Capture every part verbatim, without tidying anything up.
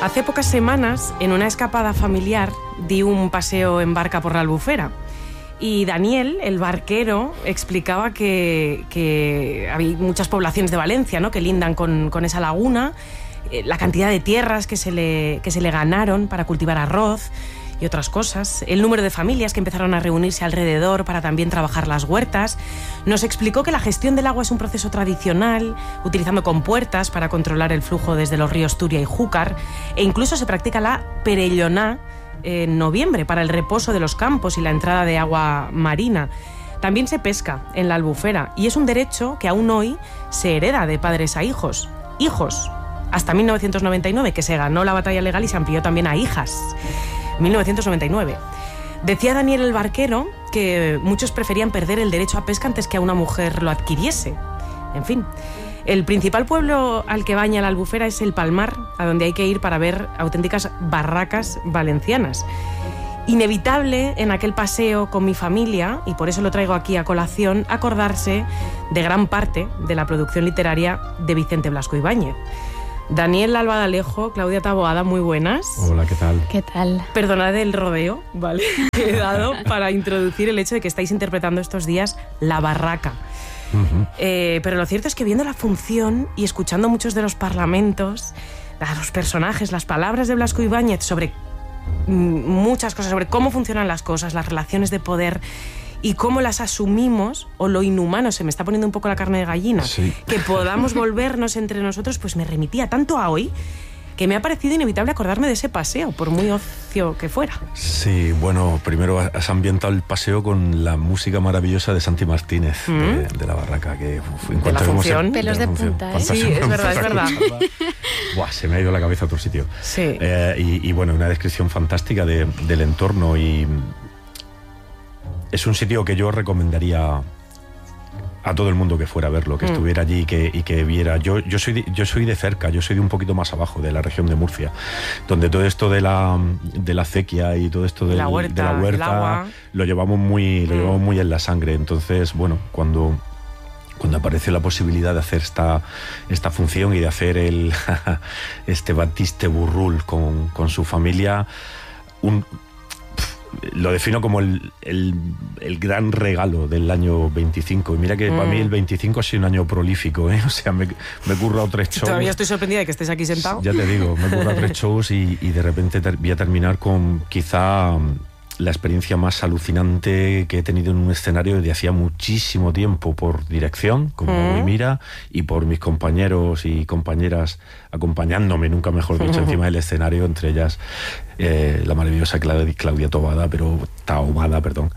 Hace pocas semanas, en una escapada familiar, di un paseo en barca por la Albufera. Y Daniel, el barquero, explicaba que, que hay muchas poblaciones de Valencia, ¿no?, que lindan con, con esa laguna, eh, la cantidad de tierras que se, le, que se le ganaron para cultivar arroz y otras cosas, el número de familias que empezaron a reunirse alrededor para también trabajar las huertas. Nos explicó que la gestión del agua es un proceso tradicional, utilizando compuertas para controlar el flujo desde los ríos Turia y Júcar, e incluso se practica la perelloná en noviembre para el reposo de los campos y la entrada de agua marina. También se pesca en la Albufera y es un derecho que aún hoy se hereda de padres a hijos. Hijos, hasta mil novecientos noventa y nueve, que se ganó la batalla legal y se amplió también a hijas. mil novecientos noventa y nueve. Decía Daniel el barquero que muchos preferían perder el derecho a pesca antes que a una mujer lo adquiriese. En fin, el principal pueblo al que baña la Albufera es el Palmar, a donde hay que ir para ver auténticas barracas valencianas. Inevitable en aquel paseo con mi familia, y por eso lo traigo aquí a colación, acordarse de gran parte de la producción literaria de Vicente Blasco Ibáñez. Daniel Alba de Alejo, Claudia Taboada, muy buenas. Hola, ¿qué tal? ¿Qué tal? Perdonad el rodeo, ¿vale?, que he dado para introducir el hecho de que estáis interpretando estos días La Barraca. Uh-huh. Eh, pero lo cierto es que viendo la función y escuchando muchos de los parlamentos, a los personajes, las palabras de Blasco Ibáñez sobre mm, muchas cosas, sobre cómo funcionan las cosas, las relaciones de poder y cómo las asumimos, o lo inhumano, se me está poniendo un poco la carne de gallina, sí, que podamos volvernos entre nosotros, pues me remitía tanto a hoy que me ha parecido inevitable acordarme de ese paseo, por muy ocio que fuera. Sí, bueno, primero has ambientado el paseo con la música maravillosa de Santi Martínez, mm. de, de La Barraca, que uf, en de la función. En, Pelos de, de punta, ¿eh? Sí, es verdad, es verdad. Buah, se me ha ido la cabeza a otro sitio. Sí. Eh, y, y bueno, una descripción fantástica de, del entorno, y es un sitio que yo recomendaría a todo el mundo que fuera a verlo, que mm. estuviera allí y que, y que viera. Yo, yo, soy de, yo soy de cerca, yo soy de un poquito más abajo, de la región de Murcia, donde todo esto de la, de la acequia y todo esto del, la huerta, de la huerta lo llevamos muy, lo mm. llevamos muy en la sangre. Entonces, bueno, cuando... cuando apareció la posibilidad de hacer esta, esta función y de hacer el este Batiste Burrul con, con su familia, un, lo defino como el, el, el gran regalo del año veinticinco. Y mira que mm. para mí el veinticinco ha sido un año prolífico, ¿eh? O sea, me, me he currado tres shows. Todavía estoy sorprendida de que estés aquí sentado. Ya te digo, me he currado tres shows y, y de repente ter, voy a terminar con quizá la experiencia más alucinante que he tenido en un escenario desde hacía muchísimo tiempo, por dirección, como mm. Mira, y por mis compañeros y compañeras acompañándome, nunca mejor dicho, mm. encima del escenario, entre ellas eh, la maravillosa Claudia Taboada, pero Taboada, perdón,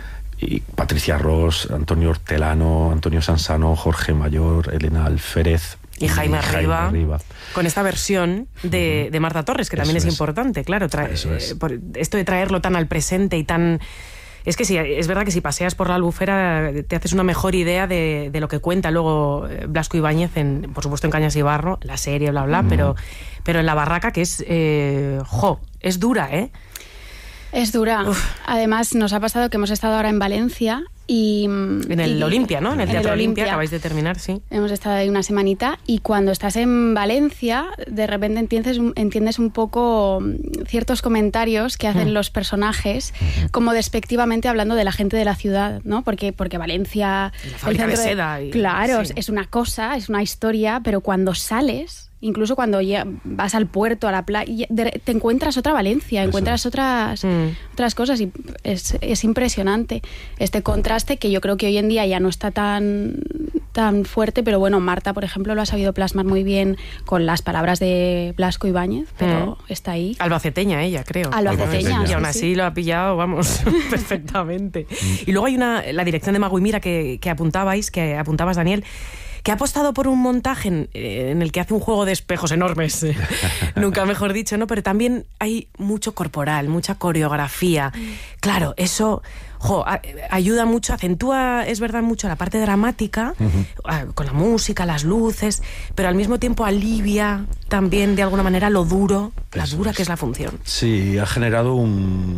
y Patricia Ross, Antonio Hortelano, Antonio Sansano, Jorge Mayor, Elena Alférez y Jaime, Jaime Riba, Riba, con esta versión de, de Marta Torres, que también es, es importante, claro, trae, Eso es. eh, por esto de traerlo tan al presente y tan... Es que sí, es verdad que si paseas por la Albufera te haces una mejor idea de, de lo que cuenta luego Blasco Ibáñez, en, por supuesto en Cañas y Barro, la serie, bla, bla, mm. pero, pero en La Barraca, que es... Eh, jo, es dura, ¿eh? Es dura. Uf. Además, nos ha pasado que hemos estado ahora en Valencia y... En el y, Olimpia, ¿no? En el en Teatro el Olimpia, Olimpia, acabáis de terminar, sí. Hemos estado ahí una semanita y cuando estás en Valencia, de repente entiendes, entiendes un poco ciertos comentarios que hacen mm. los personajes, como despectivamente hablando de la gente de la ciudad, ¿no? Porque, porque Valencia... La fábrica de seda. Y, claro, sí. es una cosa, es una historia, pero cuando sales... Incluso cuando vas al puerto, a la playa, te encuentras otra Valencia, Eso encuentras es. otras, mm. otras cosas y es, es impresionante este contraste que yo creo que hoy en día ya no está tan, tan fuerte, pero bueno, Marta, por ejemplo, lo ha sabido plasmar muy bien con las palabras de Blasco Ibáñez, pero mm. está ahí. Albaceteña ella, creo. Albaceteña, Y aún sí, así sí. lo ha pillado, vamos, perfectamente. Y luego hay una, la dirección de Mago y Mira que, que apuntabais, que apuntabas, Daniel, que ha apostado por un montaje en, en el que hace un juego de espejos enormes, nunca mejor dicho, ¿no? Pero también hay mucho corporal, mucha coreografía. Claro, eso jo, a, ayuda mucho, acentúa, es verdad, mucho la parte dramática, uh-huh. con la música, las luces, pero al mismo tiempo alivia también de alguna manera lo duro, la eso dura es. que es la función. Sí, ha generado un...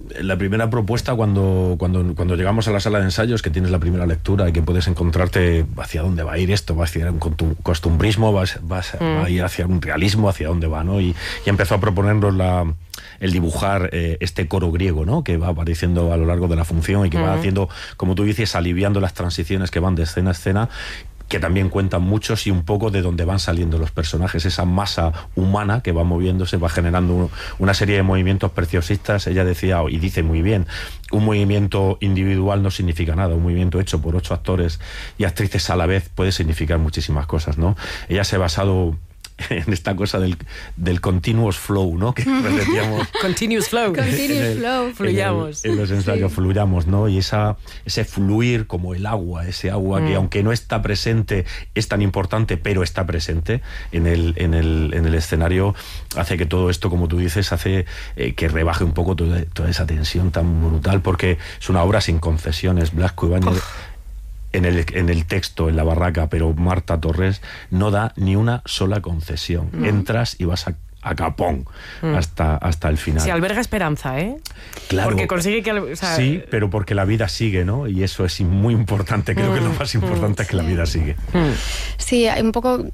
la primera propuesta cuando, cuando, cuando llegamos a la sala de ensayos, que tienes la primera lectura y que puedes encontrarte hacia dónde va a ir esto, va a ir un costumbrismo, vas, vas mm. va a ir hacia un realismo, hacia dónde va, ¿no? Y, y empezó a proponernos la, el dibujar eh, este coro griego, ¿no? Que va apareciendo a lo largo de la función y que mm. va haciendo, como tú dices, aliviando las transiciones que van de escena a escena, que también cuentan muchos y un poco de dónde van saliendo los personajes, esa masa humana que va moviéndose, va generando una serie de movimientos preciosistas. Ella decía, y dice muy bien, un movimiento individual no significa nada, un movimiento hecho por ocho actores y actrices a la vez puede significar muchísimas cosas, ¿no? Ella se ha basado en esta cosa del, del continuous flow, ¿no? Que repetíamos. Continuous flow. Continuous flow. Fluyamos. En, el, en los ensayos sí. fluyamos, ¿no? Y esa, ese fluir como el agua, ese agua mm. que aunque no está presente, es tan importante, pero está presente en el, en el, en el escenario, hace que todo esto, como tú dices, hace eh, que rebaje un poco toda, toda esa tensión tan brutal, porque es una obra sin concesiones. Blasco Ibáñez... En el, en el texto, en la barraca, pero Marta Torres no da ni una sola concesión. Mm. Entras y vas a, a capón mm. hasta, hasta el final. Sí, alberga esperanza, ¿eh? Claro. Porque consigue que... O sea, sí, pero porque la vida sigue, ¿no? Y eso es muy importante. Creo mm. que lo más importante mm. es que sí. la vida sigue. Mm. Sí, un poco...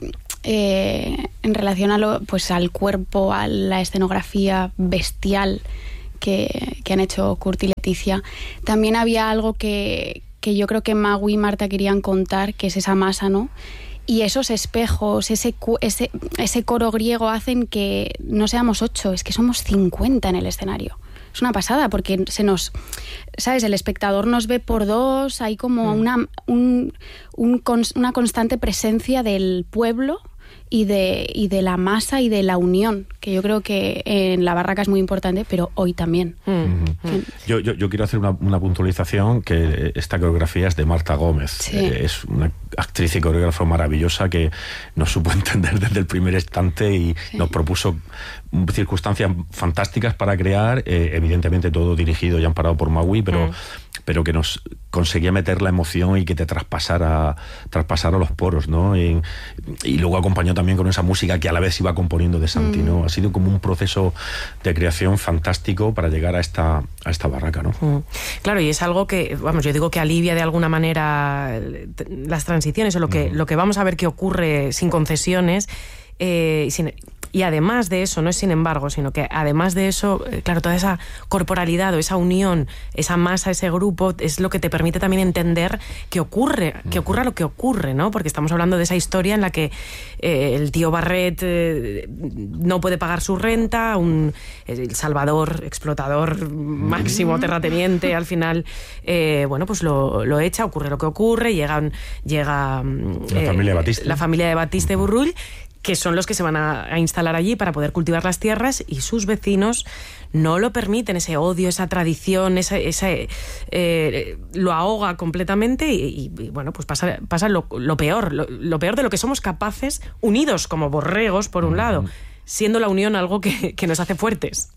Eh, en relación a lo, pues al cuerpo, a la escenografía bestial que, que han hecho Kurt y Leticia, también había algo que... que yo creo que Magui y Marta querían contar, que es esa masa, ¿no? Y esos espejos, ese, ese, ese coro griego hacen que no seamos ocho, es que somos cincuenta en el escenario. Es una pasada, porque se nos... ¿Sabes? El espectador nos ve por dos, hay como mm. una, un, un, una constante presencia del pueblo y de, y de la masa y de la unión, que yo creo que en la barraca es muy importante, pero hoy también. Mm. Mm. Yo, yo, yo quiero hacer una, una puntualización, que esta coreografía es de Marta Gómez. Sí. Eh, es una actriz y coreógrafa maravillosa que nos supo entender desde el primer instante y sí. nos propuso circunstancias fantásticas para crear, eh, evidentemente todo dirigido y amparado por Magui, pero, mm. pero que nos conseguía meter la emoción y que te traspasara, traspasara los poros, ¿no? Y, y luego acompañó también con esa música que a la vez iba componiendo de Santi, ¿no? Mm. Ha sido como un proceso de creación fantástico para llegar a esta, a esta barraca, ¿no? Mm. Claro, y es algo que, vamos, yo digo que alivia de alguna manera las transiciones o lo que, mm. lo que vamos a ver que ocurre sin concesiones, eh, sin... Y además de eso, no es sin embargo, sino que además de eso, claro, toda esa corporalidad o esa unión, esa masa, ese grupo, es lo que te permite también entender que ocurre, que ocurra lo que ocurre, ¿no? Porque estamos hablando de esa historia en la que eh, el tío Barret eh, no puede pagar su renta, un el Salvador, explotador máximo, terrateniente, al final, eh, bueno, pues lo, lo echa, ocurre lo que ocurre, llegan, llega la eh, familia de Batiste. La familia de Batiste Burrull, que son los que se van a, a instalar allí para poder cultivar las tierras, y sus vecinos no lo permiten, ese odio, esa tradición, ese, ese, eh, lo ahoga completamente y, y bueno, pues pasa, pasa lo, lo peor, lo, lo peor de lo que somos capaces, unidos como borregos, por un lado, siendo la unión algo que, que nos hace fuertes.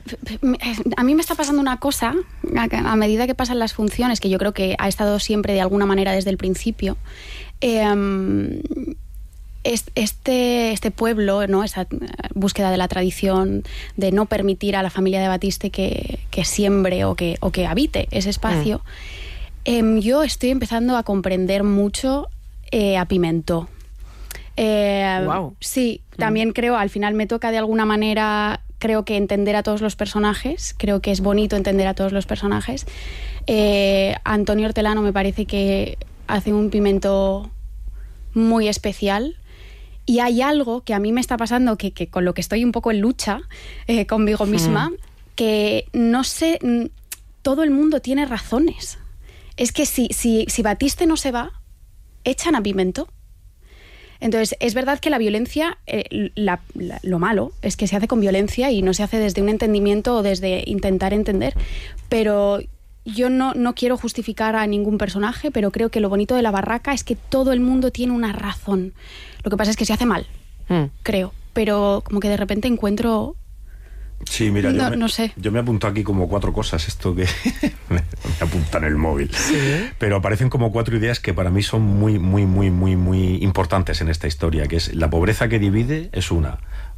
A mí me está pasando una cosa, a medida que pasan las funciones, que yo creo que ha estado siempre de alguna manera desde el principio, eh, Este, este pueblo, ¿no? Esa búsqueda de la tradición, de no permitir a la familia de Batiste que, que siembre o que, o que habite ese espacio, mm. eh, yo estoy empezando a comprender mucho eh, a Pimentó. Eh, wow. Sí, también mm. creo, al final me toca de alguna manera, creo que entender a todos los personajes, creo que es bonito entender a todos los personajes. Eh, Antonio Hortelano me parece que hace un Pimentó muy especial. Y hay algo que a mí me está pasando, que, que con lo que estoy un poco en lucha eh, conmigo misma, mm. que no sé, todo el mundo tiene razones. Es que si, si, si Batiste no se va, echan a Pimentó. Entonces, es verdad que la violencia, eh, la, la, lo malo es que se hace con violencia y no se hace desde un entendimiento o desde intentar entender, pero yo no, no quiero justificar a ningún personaje, pero creo que lo bonito de la barraca es que todo el mundo tiene una razón. Lo que pasa es que se hace mal, mm. creo. Pero como que de repente encuentro... Sí, mira, no, yo, me, no sé. yo me apunto aquí como cuatro cosas, esto que me, me apunta en el móvil. ¿Sí? Pero aparecen como cuatro ideas que para mí son muy, muy, muy, muy, muy importantes en esta historia, que es la pobreza que divide, es una.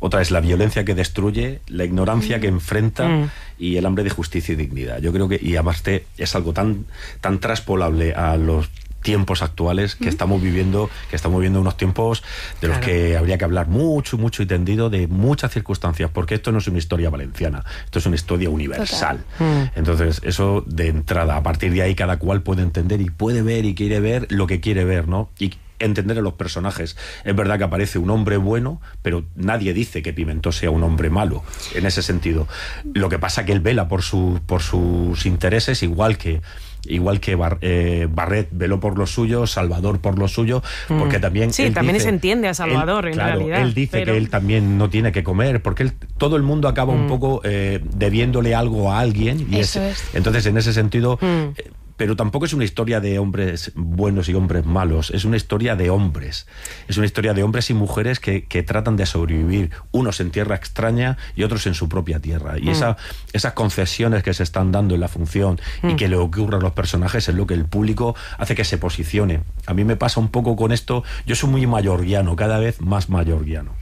otra es la violencia que destruye, la ignorancia mm. que enfrenta mm. y el hambre de justicia y dignidad. Yo creo que, y además te, es algo tan, tan traspolable a los tiempos actuales que estamos viviendo, que estamos viviendo unos tiempos de los claro. que habría que hablar mucho, mucho y tendido de muchas circunstancias, porque esto no es una historia valenciana, esto es una historia universal. Mm. Entonces, eso de entrada, a partir de ahí cada cual puede entender y puede ver y quiere ver lo que quiere ver, ¿no? Y entender a los personajes. Es verdad que aparece un hombre bueno, pero nadie dice que Pimentó sea un hombre malo, en ese sentido. Lo que pasa que él vela por, su, por sus intereses, igual que igual que Bar, eh, Barret veló por lo suyo, Salvador por lo suyo, porque también sí, él también dice, se entiende a Salvador él, en claro, realidad. Él dice pero... que él también no tiene que comer, porque él, todo el mundo acaba mm. un poco eh, debiéndole algo a alguien, y Eso es, es. entonces en ese sentido... Mm. Eh, pero tampoco es una historia de hombres buenos y hombres malos, es una historia de hombres. Es una historia de hombres y mujeres que, que tratan de sobrevivir, unos en tierra extraña y otros en su propia tierra. Y mm. esa, esas concesiones que se están dando en la función mm. y que le ocurre a los personajes es lo que el público hace que se posicione. A mí me pasa un poco con esto, yo soy muy mayorguiano, cada vez más mayorguiano.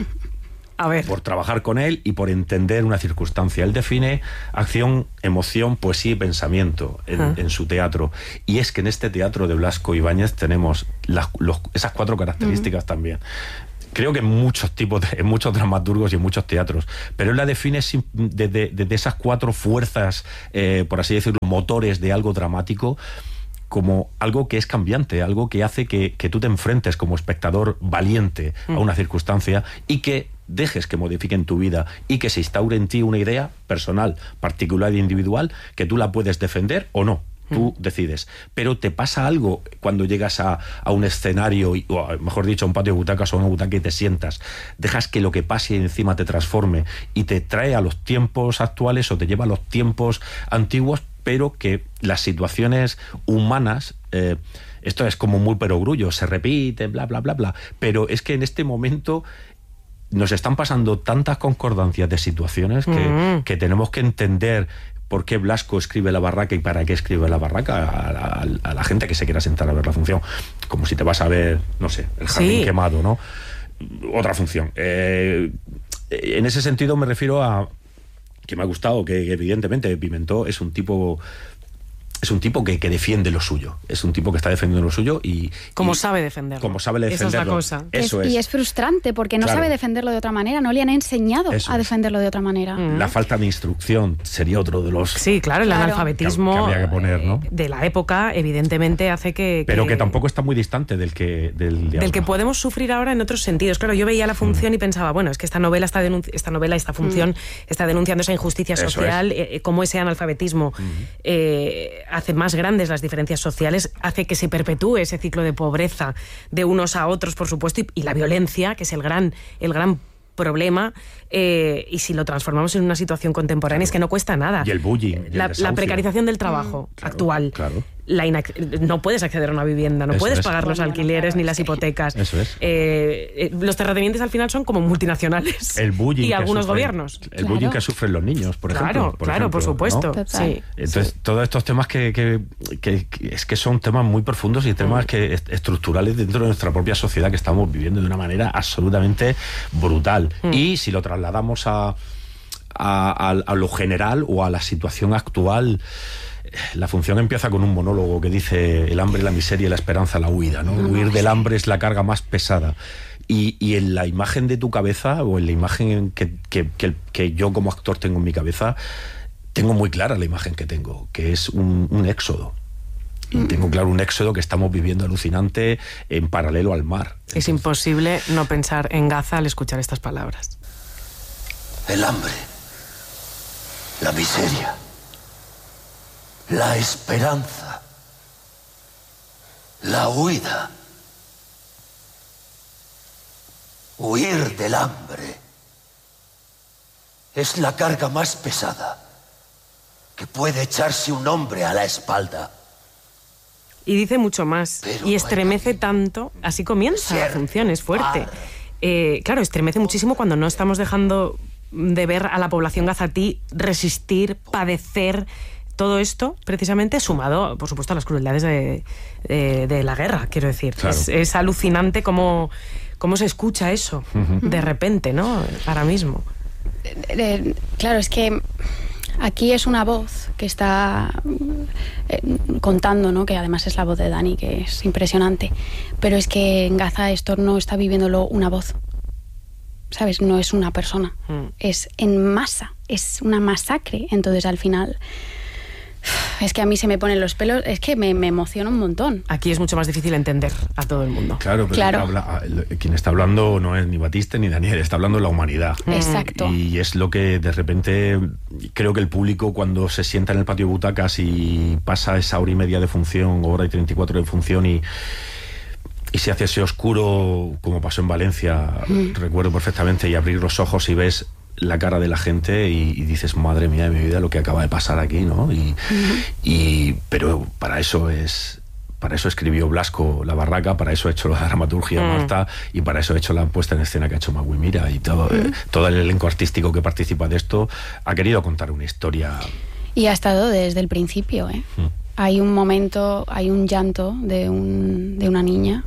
A ver. Por trabajar con él y por entender una circunstancia. Él define acción, emoción, poesía y pensamiento en, ah. en su teatro. Y es que en este teatro de Blasco Ibáñez tenemos las, los, esas cuatro características uh-huh. también. Creo que en muchos tipos, de, en muchos dramaturgos y en muchos teatros, pero él la define desde de, de esas cuatro fuerzas, eh, por así decirlo, motores de algo dramático, como algo que es cambiante, algo que hace que, que tú te enfrentes como espectador valiente mm. a una circunstancia y que dejes que modifiquen tu vida y que se instaure en ti una idea personal, particular e individual, que tú la puedes defender o no. Tú decides, pero te pasa algo cuando llegas a, a un escenario, y, o mejor dicho, a un patio de butacas o a una butaca y te sientas, dejas que lo que pase encima te transforme y te trae a los tiempos actuales o te lleva a los tiempos antiguos, pero que las situaciones humanas, eh, esto es como muy perogrullo, se repite, bla, bla, bla, bla, pero es que en este momento nos están pasando tantas concordancias de situaciones que, mm. que tenemos que entender por qué Blasco escribe La Barraca y para qué escribe La Barraca a, a, a la gente que se quiera sentar a ver la función. Como si te vas a ver, no sé, El Jardín sí. Quemado, ¿no? Otra función. Eh, en ese sentido me refiero a que me ha gustado, que evidentemente Pimentó es un tipo... Es un tipo que, que defiende lo suyo. Es un tipo que está defendiendo lo suyo y... Como y, sabe defenderlo. Como sabe defenderlo. Esa es la cosa. Eso es, es. Y es frustrante porque no claro. sabe defenderlo de otra manera. No le han enseñado Eso a defenderlo de otra manera. Mm. La falta de instrucción sería otro de los... Sí, claro, el claro. analfabetismo que, que había que poner, ¿no? de la época evidentemente hace que... Pero que, que tampoco está muy distante del que... Del, de del que podemos sufrir ahora en otros sentidos. Claro, yo veía la función mm. y pensaba, bueno, es que esta novela, está denunci- esta novela, esta función mm. está denunciando esa injusticia Eso social, es. eh, cómo ese analfabetismo mm. eh, hace más grandes las diferencias sociales, hace que se perpetúe ese ciclo de pobreza de unos a otros, por supuesto, y, y la violencia, que es el gran, el gran problema, eh, y si lo transformamos en una situación contemporánea claro. es que no cuesta nada. Y el bullying. Y la, el la precarización del trabajo mm, claro, actual. Claro. La inac- no puedes acceder a una vivienda, no Eso puedes es. pagar los alquileres ni las hipotecas. Eso es. Eh, eh, los terratenientes al final son como multinacionales. El bullying y algunos sufren, gobiernos. El claro. bullying que sufren los niños, por claro, ejemplo. Por claro, ejemplo, por supuesto. ¿no? Sí. Entonces, sí. todos estos temas que, que, que, que es que son temas muy profundos y temas mm. que est- estructurales dentro de nuestra propia sociedad que estamos viviendo de una manera absolutamente brutal. Mm. Y si lo trasladamos a, a, a, a lo general o a la situación actual, la función empieza con un monólogo que dice: el hambre, la miseria y la esperanza, la huida, ¿no? No, Huir del hambre es la carga más pesada. Y, y en la imagen de tu cabeza, o en la imagen que, que, que, que yo como actor tengo en mi cabeza, tengo muy clara la imagen que tengo, que es un, un éxodo. Y mm. tengo claro un éxodo que estamos viviendo alucinante en paralelo al mar. Es Entonces, imposible no pensar en Gaza al escuchar estas palabras. El hambre, la miseria, la esperanza, la huida. Huir del hambre es la carga más pesada que puede echarse un hombre a la espalda. Y dice mucho más. Pero y estremece bueno, tanto. Así comienza la función, es fuerte. Eh, claro, estremece muchísimo cuando no estamos dejando de ver a la población gazatí resistir, padecer todo esto, precisamente sumado, por supuesto, a las crueldades de, de, de la guerra, quiero decir. Claro. Es, es alucinante cómo, cómo se escucha eso uh-huh. de repente, ¿no? Ahora mismo. Eh, eh, claro, es que aquí es una voz que está eh, contando, ¿no? Que además es la voz de Dani, que es impresionante. Pero es que en Gaza esto no está viviéndolo una voz, ¿sabes? No es una persona, mm. es en masa, es una masacre. Entonces al final es que a mí se me ponen los pelos, es que me, me emociona un montón. Aquí es mucho más difícil entender a todo el mundo. Claro, pero claro. Habla, quien está hablando no es ni Batiste ni Daniel, está hablando la humanidad. Exacto. Y es lo que de repente creo que el público, cuando se sienta en el patio de butacas y pasa esa hora y media de función, hora y treinta y cuatro de función, y y se hace ese oscuro, como pasó en Valencia, mm. recuerdo perfectamente, y abrir los ojos y ves la cara de la gente y, y dices, madre mía de mi vida, lo que acaba de pasar aquí, ¿no? Y, uh-huh. y pero para eso es para eso escribió Blasco La Barraca, para eso ha hecho la dramaturgia uh-huh. Marta, y para eso ha hecho la puesta en escena que ha hecho Magui Mira, y todo, uh-huh. eh, todo el elenco artístico que participa de esto ha querido contar una historia. Y ha estado desde el principio, ¿eh? Uh-huh. Hay un momento, hay un llanto de, un, de una niña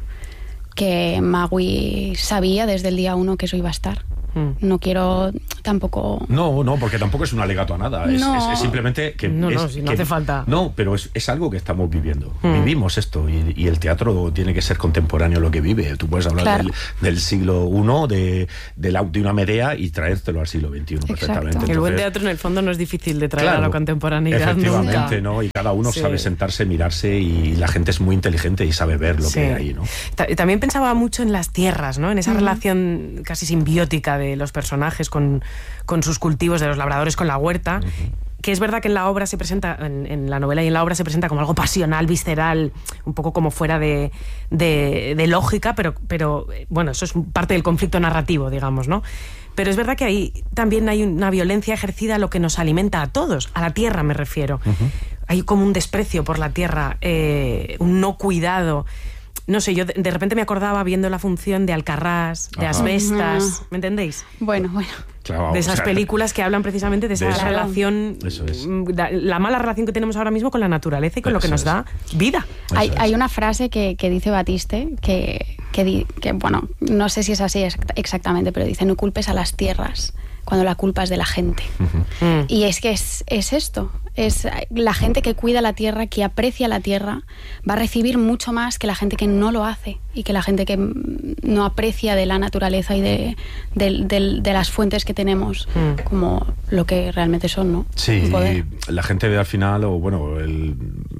que Magui sabía desde el día uno que eso iba a estar. No quiero tampoco... No, no, porque tampoco es un alegato a nada. Es, no. es, es simplemente que... No, es, no, si no que, hace falta. No, pero es, es algo que estamos viviendo. Mm. Vivimos esto y, y el teatro tiene que ser contemporáneo a lo que vive. Tú puedes hablar claro. del, del siglo primero, de, de, la, de una Medea, y traértelo al siglo veintiuno perfectamente. Entonces, el buen teatro en el fondo no es difícil de traer claro, a la contemporaneidad. Efectivamente, nunca. ¿no? Y cada uno sí. sabe sentarse, mirarse, y la gente es muy inteligente y sabe ver lo sí. que hay ahí, ¿no? También pensaba mucho en las tierras, ¿no? En esa mm. relación casi simbiótica de los personajes Con, con sus cultivos, de los labradores con la huerta, uh-huh. que es verdad que en la obra se presenta, en, en la novela y en la obra se presenta como algo pasional, visceral, un poco como fuera de, de, de lógica, pero, pero bueno, eso es parte del conflicto narrativo, digamos, ¿no? Pero es verdad que ahí también hay una violencia ejercida a lo que nos alimenta a todos, a la tierra me refiero. Uh-huh. Hay como un desprecio por la tierra, eh, un no cuidado. No sé, yo de, de repente me acordaba viendo la función de Alcarrás, de Ajá. Asbestas, ¿me entendéis? Bueno, bueno. Claro, de esas o sea, películas que hablan precisamente de esa de eso. relación, eso es. la, la mala relación que tenemos ahora mismo con la naturaleza y con eso lo que nos es. da vida. Hay, hay una frase que, que dice Batiste, que, que, di, que, bueno, no sé si es así exactamente, pero dice, no culpes a las tierras cuando la culpa es de la gente. Uh-huh. Mm. Y es que es, es esto, es la gente que cuida la tierra, que aprecia la tierra, va a recibir mucho más que la gente que no lo hace y que la gente que no aprecia de la naturaleza y de, de, de, de las fuentes que tenemos mm. como lo que realmente son, ¿no? Sí, la gente ve al final, o bueno, el...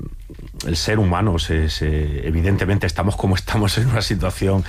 el ser humano, se, se, evidentemente estamos como estamos en una situación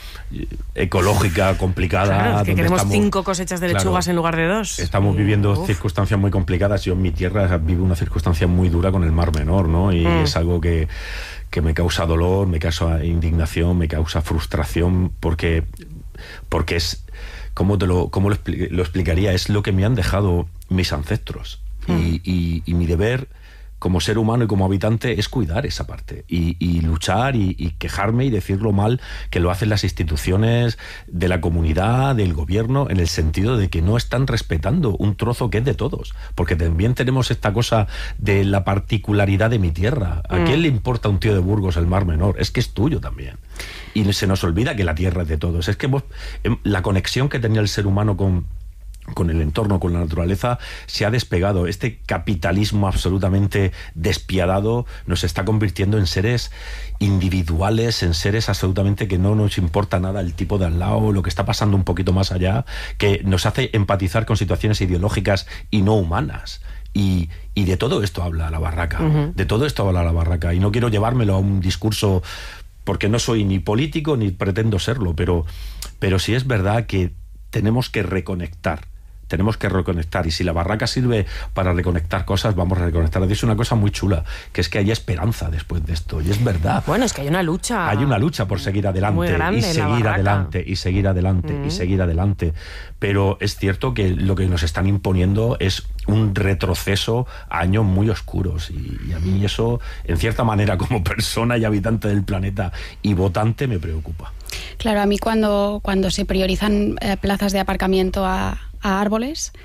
ecológica complicada. Claro, es que donde queremos estamos, cinco cosechas de lechugas claro, en lugar de dos. Estamos viviendo Uf. circunstancias muy complicadas. Yo en mi tierra vivo una circunstancia muy dura con el Mar Menor, ¿no? Y mm. es algo que, que me causa dolor, me causa indignación, me causa frustración, porque, porque es, ¿cómo, te lo, cómo lo, expli- lo explicaría? Es lo que me han dejado mis ancestros. Mm. Y, y, y mi deber como ser humano y como habitante es cuidar esa parte y, y luchar y, y quejarme y decir lo mal que lo hacen las instituciones de la comunidad, del gobierno, en el sentido de que no están respetando un trozo que es de todos, porque también tenemos esta cosa de la particularidad de mi tierra. ¿A mm. quién le importa a un tío de Burgos el Mar Menor? Es que es tuyo también. Y se nos olvida que la tierra es de todos. Es que vos, la conexión que tenía el ser humano con con el entorno, con la naturaleza, se ha despegado. Este capitalismo absolutamente despiadado nos está convirtiendo en seres individuales, en seres absolutamente que no nos importa nada el tipo de al lado, lo que está pasando un poquito más allá, que nos hace empatizar con situaciones ideológicas y no humanas. Y, y de todo esto habla La Barraca, uh-huh. de todo esto habla La Barraca, y no quiero llevármelo a un discurso porque no soy ni político ni pretendo serlo, pero, pero sí es verdad que tenemos que reconectar. Tenemos que reconectar, y si La Barraca sirve para reconectar cosas, vamos a reconectar. Dice una cosa muy chula, que es que hay esperanza después de esto, y es verdad. Bueno, es que hay una lucha. Hay una lucha por seguir adelante, y seguir adelante, y seguir adelante, mm. y seguir adelante. Pero es cierto que lo que nos están imponiendo es un retroceso a años muy oscuros, y, y a mí eso, en cierta manera, como persona y habitante del planeta y votante, me preocupa. Claro, a mí cuando, cuando se priorizan eh, plazas de aparcamiento a, a árboles,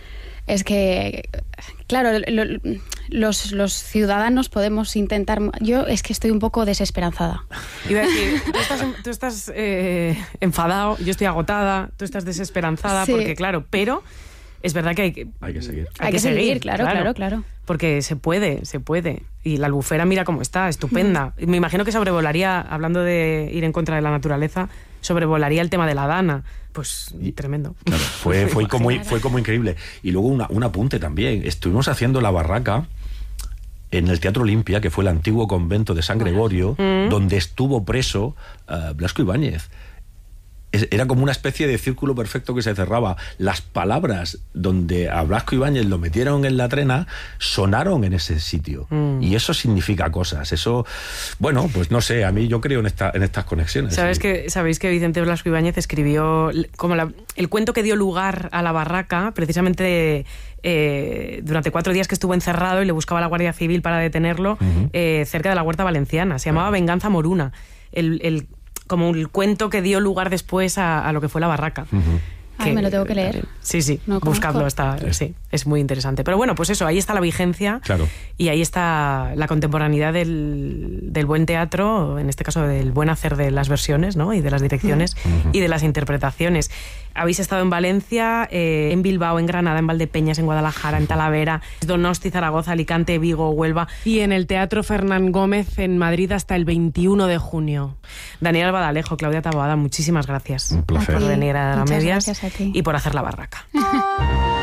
Es que, claro, lo, los, los ciudadanos podemos intentar... Yo es que estoy un poco desesperanzada. Iba a decir, tú estás, tú estás eh, enfadado, yo estoy agotada, tú estás desesperanzada, sí. porque claro, pero es verdad que hay que... Hay que seguir. Hay, hay que, que seguir, seguir claro, claro, claro, claro. Porque se puede, se puede. Y la Albufera, mira cómo está, estupenda. Me imagino que sobrevolaría, hablando de ir en contra de la naturaleza, sobrevolaría el tema de la Dana. Pues y, tremendo. Claro, fue, fue, como, fue como increíble. Y luego una, un apunte también. Estuvimos haciendo la barraca en el Teatro Olimpia, que fue el antiguo convento de San Gregorio, mm. donde estuvo preso uh, Blasco Ibáñez. Era como una especie de círculo perfecto que se cerraba. Las palabras donde a Blasco Ibáñez lo metieron en la trena sonaron en ese sitio. Mm. Y eso significa cosas. Eso, bueno, pues no sé, a mí yo creo en, esta, en estas conexiones. ¿Sabes sí. que, Sabéis que Vicente Blasco Ibáñez escribió como la, el cuento que dio lugar a la barraca, precisamente eh, durante cuatro días que estuvo encerrado y le buscaba la Guardia Civil para detenerlo, uh-huh. eh, cerca de la Huerta Valenciana. Se llamaba uh-huh. Venganza Moruna. El... el como el cuento que dio lugar después a, a lo que fue la barraca. Uh-huh. Ay, me lo tengo que leer. Sí, sí, no buscadlo, está, sí. sí, es muy interesante. Pero bueno, pues eso, ahí está la vigencia, claro. y ahí está la contemporaneidad del, del buen teatro, en este caso del buen hacer de las versiones, ¿no? Y de las direcciones uh-huh. y de las interpretaciones. Habéis estado en Valencia, eh, en Bilbao, en Granada, en Valdepeñas, en Guadalajara, en Talavera, Donosti, Zaragoza, Alicante, Vigo, Huelva y en el Teatro Fernán Gómez en Madrid hasta el veintiuno de junio. Daniel Albadalejo, Claudia Taboada, muchísimas gracias. Un placer. Por venir a Dar a Muchas Medias gracias a ti. y por hacer la barraca.